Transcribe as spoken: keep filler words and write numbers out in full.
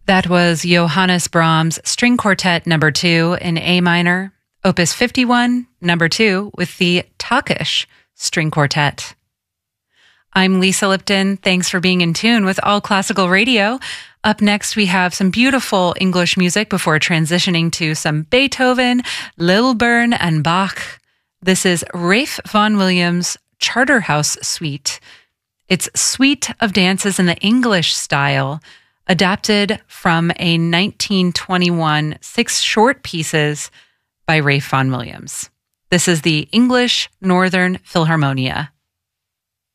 That was Johannes Brahms String Quartet number two in A minor, Opus fifty-one, number two, with the Takish String Quartet. I'm Lisa Lipton. Thanks for being in tune with All Classical Radio. Up next, we have some beautiful English music before transitioning to some Beethoven, Lilburn, and Bach. This is Ralph Vaughan Williams' Charterhouse Suite. It's Suite of Dances in the English style, adapted from a nineteen twenty-one six short pieces by Ralph Vaughan Williams. This is the English Northern Philharmonia.